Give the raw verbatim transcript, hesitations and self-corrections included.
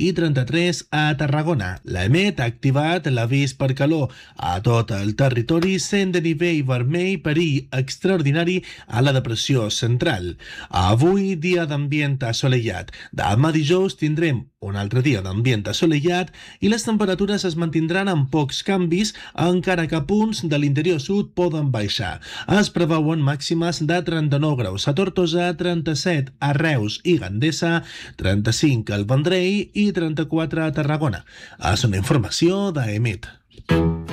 i trenta-tres a Tarragona. L'EMET ha activat l'avís per calor a tot el territori, sent de nivell vermell perill extraordinari a la depressió central. Avui, dia d'ambient assolellat. Demà dijous tindrem un altre dia d'ambient assolellat i les temperatures es mantindran amb pocs canvis, encara que a punts de l'interior sud poden baixar. Es preveuen màximes de trenta-nou graus a Tortosa, trenta-set a Reus i Gandesa, trenta-cinc al Vendrell i trenta-quatre a Tarragona. És una informació d'E M E T.